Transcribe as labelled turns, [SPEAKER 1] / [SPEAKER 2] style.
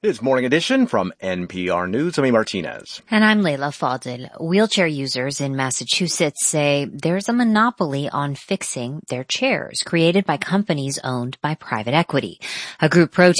[SPEAKER 1] It's Morning Edition from NPR News. I'm Martinez.
[SPEAKER 2] And I'm Leila Fadil. Wheelchair users in Massachusetts say there's a monopoly on fixing their chairs created by companies owned by private equity. A group protesting